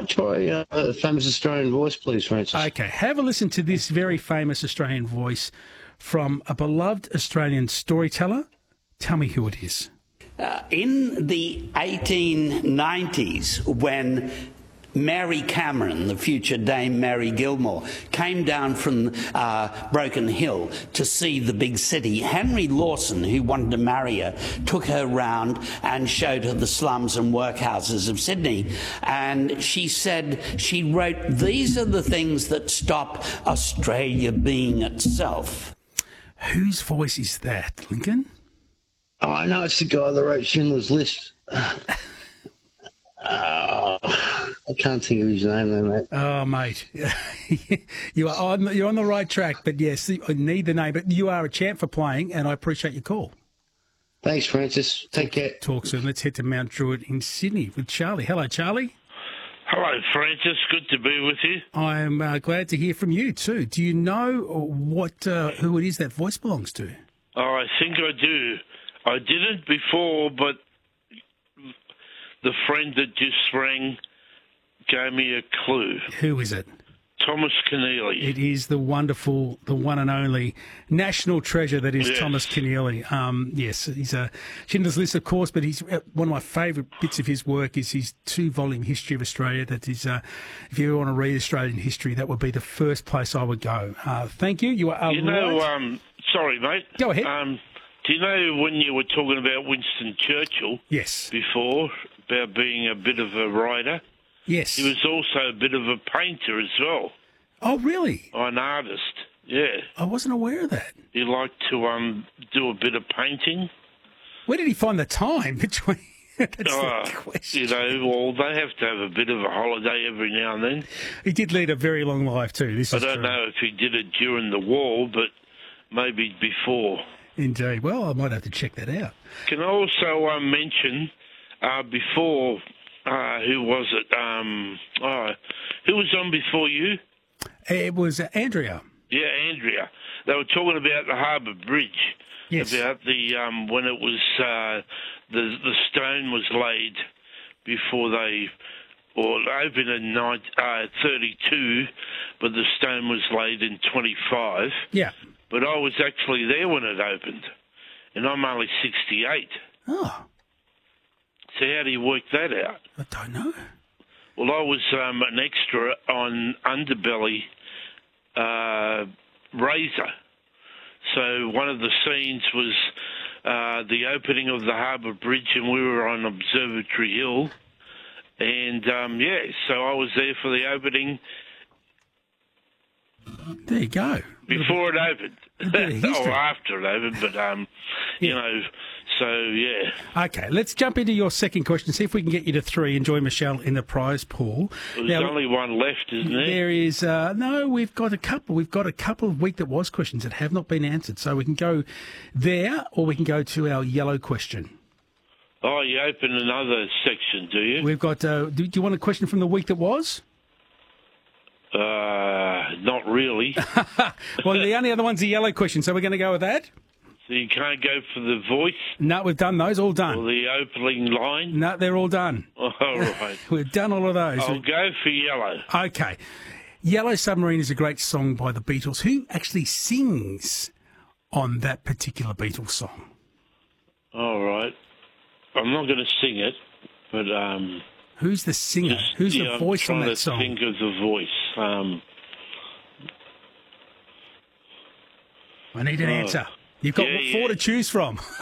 try a famous Australian voice, please, Francis. Okay, have a listen to this very famous Australian voice from a beloved Australian storyteller. Tell me who it is. In the 1890s, when Mary Cameron, the future Dame Mary Gilmore, came down from Broken Hill to see the big city, Henry Lawson, who wanted to marry her, took her round and showed her the slums and workhouses of Sydney. And she said, she wrote, "These are the things that stop Australia being itself." Whose voice is that, Lincoln? Oh, I know it's the guy that wrote Schindler's List. I can't think of his name, though, mate. Oh, mate, you're on the right track. But yes, I need the name. But you are a champ for playing, and I appreciate your call. Thanks, Francis. Take care. Talk soon. Let's head to Mount Druitt in Sydney with Charlie. Hello, Charlie. Hello, Francis. Good to be with you. I'm glad to hear from you too. Do you know who it is that voice belongs to? Oh, I think I do. I didn't before, but the friend that just rang gave me a clue. Who is it? Thomas Keneally. It is the wonderful, the one and only national treasure that is Thomas Keneally. Yes, he's a Schindler's List, of course, but he's one of my favourite bits of his work is his 2-volume History of Australia. That is, if you ever want to read Australian history, that would be the first place I would go. Thank you. You are right. Sorry, mate. Go ahead. Do you know when you were talking about Winston Churchill? Yes. Before, about being a bit of a writer? Yes. He was also a bit of a painter as well. Oh, really? An artist, yeah. I wasn't aware of that. He liked to do a bit of painting. Where did he find the time between... That's the question. You know, well, they have to have a bit of a holiday every now and then. He did lead a very long life too. I don't know if he did it during the war, but maybe before. Indeed. Well, I might have to check that out. Can I also mention before, who was it? Who was on before you? It was Andrea. Yeah, Andrea. They were talking about the Harbour Bridge. Yes. About the when it was the stone was laid before they opened in 32, but the stone was laid in 25. Yeah. But I was actually there when it opened, and I'm only 68. Oh. So how do you work that out? I don't know. Well, I was an extra on Underbelly Razor. So one of the scenes was the opening of the Harbour Bridge, and we were on Observatory Hill. And, so I was there for the opening. There you go. Before it opened. Or after it opened, but, you know, so, yeah. Okay, let's jump into your second question, see if we can get you to 3 and join Michelle in the prize pool. There's only one left, isn't there? There is, no, we've got a couple. We've got a couple of Week That Was questions that have not been answered. So we can go there, or we can go to our yellow question. Oh, you open another section, do you? We've got, do you want a question from the Week That Was? Not really. Well, the only other one's the yellow question, so we're going to go with that. So you can't go for the voice? No, we've done those, all done. Or the opening line? No, they're all done. All right. We've done all of those. I'll go for yellow. Okay. Yellow Submarine is a great song by the Beatles. Who actually sings on that particular Beatles song? All right. I'm not going to sing it, but... Who's the singer? Who's the voice on that song? I'm trying to think of the voice. I need an answer. You've got 4 to choose from. Is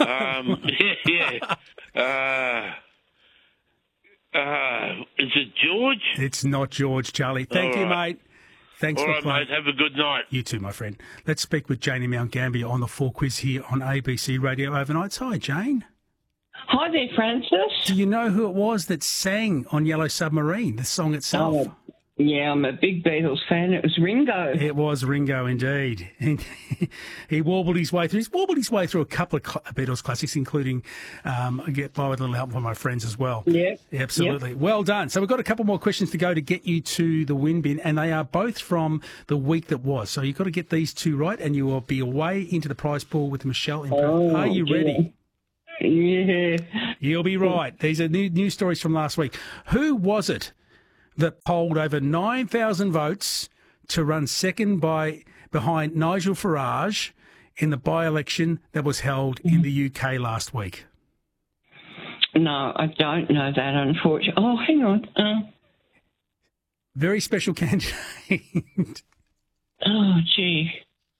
it George? It's not George, Charlie. Thank you, mate. Thanks for playing. Mate. Have a good night. You too, my friend. Let's speak with Janie Mount Gambier on the 4 Quiz here on ABC Radio Overnights. Hi, Jane. Hi there, Francis. Do you know who it was that sang on Yellow Submarine, the song itself? Oh, yeah, I'm a big Beatles fan. It was Ringo. It was Ringo, indeed. And he warbled his way through. He's warbled his way through a couple of Beatles classics, including Get By With a Little Help from My Friends as well. Yeah. Absolutely. Yep. Well done. So we've got a couple more questions to go to get you to the win bin, and they are both from the week that was. So you've got to get these 2 right, and you will be away into the prize pool with Michelle in Perth. Are you ready? Yeah. You'll be right. These are new stories from last week. Who was it that polled over 9,000 votes to run second behind Nigel Farage in the by-election that was held in the UK last week? No, I don't know that, unfortunately. Oh, hang on. Very special candidate. Oh, gee.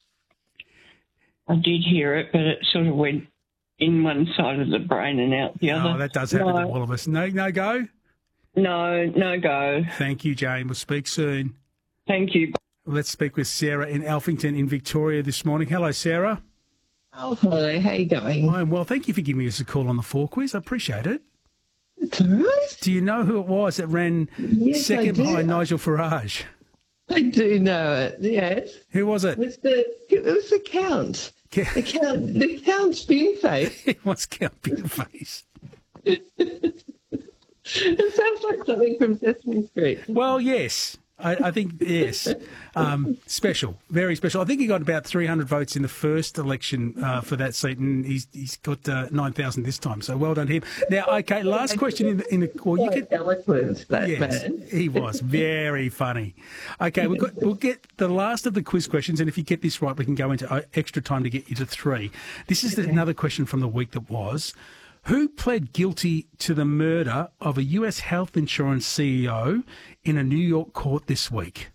I did hear it, but it sort of went in one side of the brain and out the other. Oh, that does happen to all of us. No go? No go. Thank you, Jane. We'll speak soon. Thank you. Let's speak with Sarah in Alphington in Victoria this morning. Hello, Sarah. Oh, hello. How you going? I'm well. Thank you for giving us a call on the 4 quiz. I appreciate it. It's all right. Do you know who it was that ran second behind Nigel Farage? I do know it, yes. Who was it? It was the Count. The Count Spoonface. It was Count Beerface. It sounds like something from Sesame Street. Well, yes. I think, yes. Special, very special. I think he got about 300 votes in the first election for that seat, and he's got 9,000 this time. So well done to him. Now, okay, last question in the well, you get eloquent, that yes, man. He was very funny. Okay, we'll get the last of the quiz questions, and if you get this right, we can go into extra time to get you to 3. This is another question from the week that was. Who pled guilty to the murder of a US health insurance CEO in a New York court this week?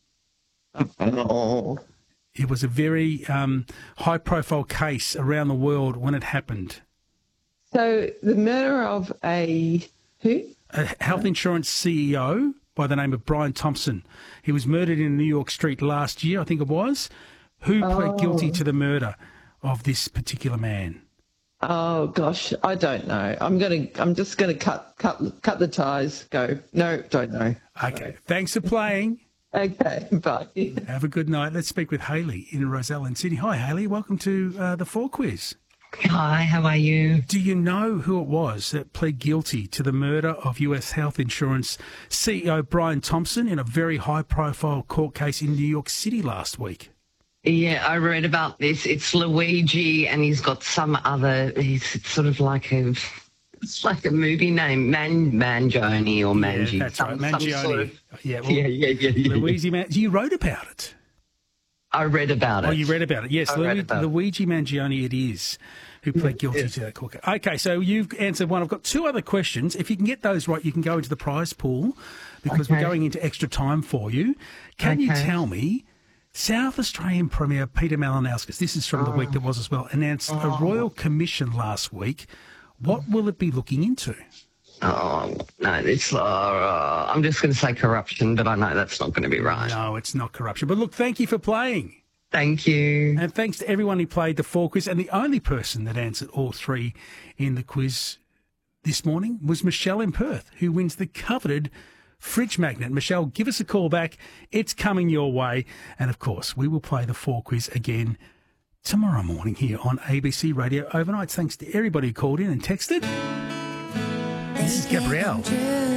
Oh. It was a very high-profile case around the world when it happened. So the murder of who? A health insurance CEO by the name of Brian Thompson. He was murdered in a New York street last year, I think it was. Who pled guilty to the murder of this particular man? Oh gosh, I don't know. I'm just gonna cut the ties. Go. No, don't know. Okay. Thanks for playing. Okay, bye. Have a good night. Let's speak with Hayley in Roselle in Sydney. Hi, Hayley. Welcome to the 4 quiz. Hi, how are you? Do you know who it was that pled guilty to the murder of US health insurance CEO Brian Thompson in a very high-profile court case in New York City last week? Yeah, I read about this. It's Luigi, and he's got some other. It's sort of like it's like a movie name, Mangione or Mangi. Yeah, that's right, Mangione. Some sort of, yeah, well, yeah. Luigi You wrote about it. I read about it. Oh, you read about it. Yes, Luigi Mangione it is who pled guilty to that court case. Okay, so you've answered one. I've got 2 other questions. If you can get those right, you can go into the prize pool because we're going into extra time for you. Can you tell me, South Australian Premier Peter Malinauskas, this is from the week that was as well, announced a royal commission last week. What will it be looking into? Oh, no, it's, I'm just going to say corruption, but I know that's not going to be right. No, it's not corruption. But look, thank you for playing. Thank you. And thanks to everyone who played the 4 quiz. And the only person that answered all 3 in the quiz this morning was Michelle in Perth, who wins the coveted fridge magnet. Michelle, give us a call back. It's coming your way. And, of course, we will play the 4 quiz again tomorrow morning here on ABC Radio Overnight. Thanks to everybody who called in and texted. This is Gabrielle.